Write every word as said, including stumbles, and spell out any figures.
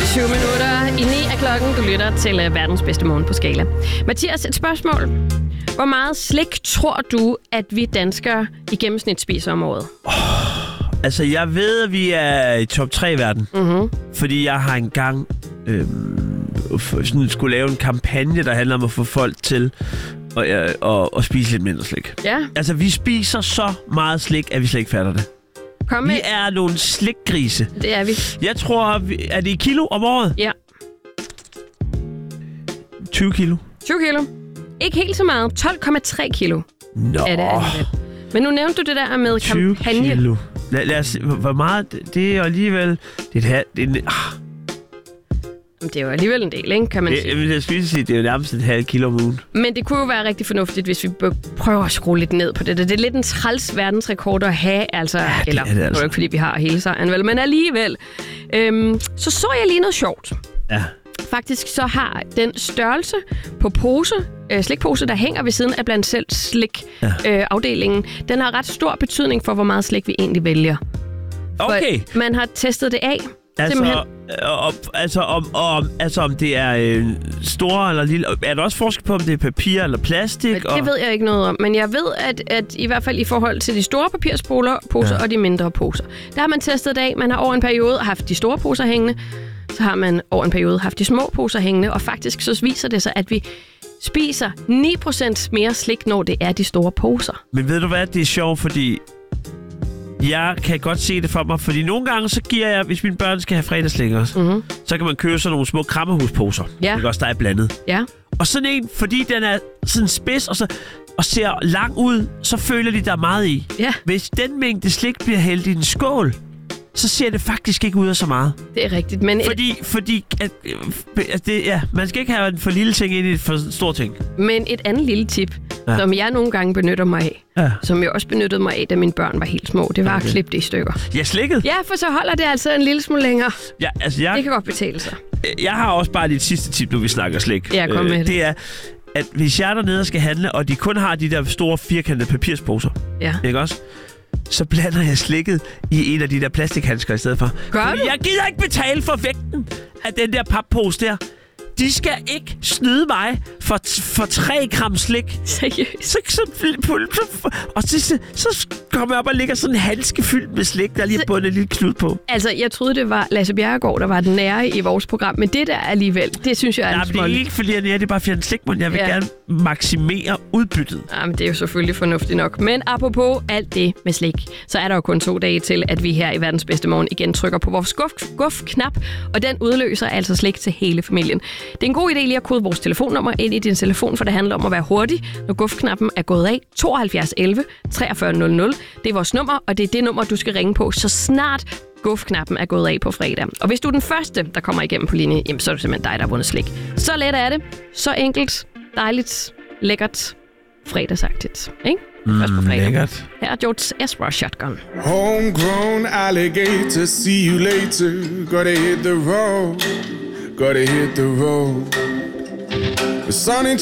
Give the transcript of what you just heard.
syv minutter i ni af klokken. Du lytter til uh, verdens bedste morgen på Skala. Mathias, et spørgsmål. Hvor meget slik tror du, at vi danskere i gennemsnit spiser om året? Oh, altså, jeg ved, at vi er i top tre i verden. Mm-hmm. Fordi jeg har engang øhm, sådan, skulle lave en kampagne, der handler om at få folk til at, at, at, at spise lidt mindre slik. Ja. Altså, vi spiser så meget slik, at vi slet ikke fatter det. Kom med. Vi er nogle slikgrise. Det er vi. Jeg tror, vi, er det i kilo om året? Ja. tyve kilo. tyve kilo. Ikke helt så meget. tolv komma tre kilo. Nå. Er det alligevel. Men nu nævnte du det der med tyve kampagne. Kilo. Lad, lad os, hvor meget? Det er jo alligevel... Det er, det er, ah. Det er jo alligevel en del, ikke, kan man det, sige. Jeg skulle sige, det er jo nærmest et halvt kilo om ugen. Men det kunne jo være rigtig fornuftigt, hvis vi prøver at skrue lidt ned på det. Det er lidt en træls verdensrekord at have, altså. Ja, det eller, er det altså. Det er jo ikke, fordi vi har hele sejren, vel? Men alligevel. Øhm, så så jeg lige noget sjovt. Ja. Faktisk så har den størrelse på pose, øh, slikpose, der hænger ved siden af blandt selv slik-afdelingen, ja. øh, den har ret stor betydning for, hvor meget slik vi egentlig vælger. Okay. For man har testet det af. Altså, om, altså, om, om, altså om det er øh, store eller lille... Er der også forskel på, om det er papir eller plastik? Det og... ved jeg ikke noget om, men jeg ved, at, at i hvert fald i forhold til de store papirsposer poser ja. og de mindre poser, der har man testet det af. Man har over en periode haft de store poser hængende, så har man over en periode haft de små poser hængende, og faktisk så viser det sig, at vi spiser ni procent mere slik, når det er de store poser. Men ved du hvad, det er sjovt, fordi jeg kan godt se det for mig, fordi nogle gange så giver jeg, hvis mine børn skal have fredagsslik også, mm-hmm. så kan man købe sådan nogle små krammerhusposer. Ja. Det er også, der er blandet. Ja. Og sådan en, fordi den er sådan spids og, så, og ser lang ud, så føler de, der er meget i. Ja. Hvis den mængde slik bliver hældt i en skål, så ser det faktisk ikke ud af så meget. Det er rigtigt, men... Fordi, et... fordi at, at det, ja, man skal ikke have en for lille ting ind i et for stor ting. Men et andet lille tip, ja. som jeg nogle gange benytter mig af, ja. som jeg også benyttede mig af, da mine børn var helt små, det var okay. at klippe det i stykker. Ja, slikket? Ja, for så holder det altså en lille smule længere. Ja, altså jeg... Det kan godt betale sig. Jeg har også bare dit sidste tip, nu vi snakker slik. Ja, kom med det. Det er, at hvis jeg er dernede og skal handle, og de kun har de der store firkantede papirsposer, ja. ikke også? Så blander jeg slikket i en af de der plastikhandsker i stedet for. Gør du? Jeg gider ikke betale for vægten af den der pappose der. De skal ikke snyde mig for, for tre gram slik. Seriøst? Så, så, så, og så, så kommer jeg op og lægger sådan en handske fyldt med slik, der lige er bundet en lille knud på. Altså, jeg troede, det var Lasse Bjerregaard, der var den nære i vores program. Men det der alligevel, det synes jeg er Nej, en smål. Det er ikke fordi, jeg er det er bare for en slikmund. Jeg vil ja. gerne maksimere udbyttet. Jamen, det er jo selvfølgelig fornuftigt nok. Men apropos alt det med slik, så er der jo kun to dage til, at vi her i verdens bedste morgen igen trykker på vores guf-knap, og den udløser altså slik til hele familien. Det er en god idé lige at kode vores telefonnummer ind i din telefon, for det handler om at være hurtig, når guf-knappen er gået af. tooghalvfjerds elleve treogfyrre nul nul. Det er vores nummer, og det er det nummer, du skal ringe på, så snart guf-knappen er gået af på fredag. Og hvis du er den første, der kommer igennem på linje, jamen, så er det simpelthen dig, der har vundet slik. Så let er det. Så enkelt, dejligt, lækkert, fredagsagtigt. Ikke? Først på fredag. Lækkert. Her er George Ezra Shotgun. Homegrown alligator, see you later. Gotta hit the road. Gotta hit the road. The sun ain't